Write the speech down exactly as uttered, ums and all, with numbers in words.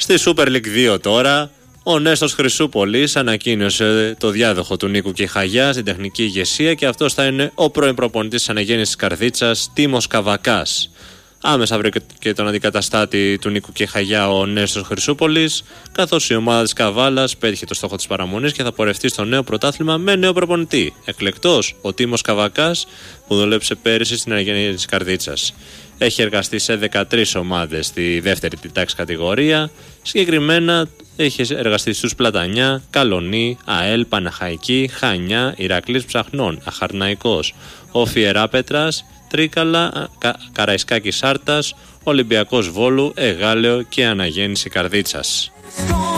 Στη Super League δύο τώρα, ο Νέστος Χρυσούπολης ανακοίνωσε το διάδοχο του Νίκου Κιχαγιά στην τεχνική ηγεσία και αυτός θα είναι ο πρώην προπονητής της αναγέννησης Καρδίτσας, Τίμος Καβακάς. Άμεσα βρήκε και τον αντικαταστάτη του Νίκου Κιχαγιά ο Νέστος Χρυσούπολης, καθώς η ομάδα της Καβάλας πέτυχε το στόχο της παραμονής και θα πορευτεί στο νέο πρωτάθλημα με νέο προπονητή. Εκλεκτός ο Τίμος Καβακάς, που δούλεψε πέρυσι στην αναγέννηση Καρδίτσας. Έχει εργαστεί σε δεκατρείς ομάδες στη δεύτερη τάξη κατηγορία. Συγκεκριμένα έχει εργαστεί στους Πλατανιά, Καλονί, ΑΕΛ, Παναχαϊκή, Χανιά, Ηρακλής Ψαχνών, Αχαρναϊκός, Όφι Εράπετρας, Τρίκαλα, Κα, Καραϊσκάκης Άρτας, Ολυμπιακός Βόλου, Εγάλεο και Αναγέννηση Καρδίτσας.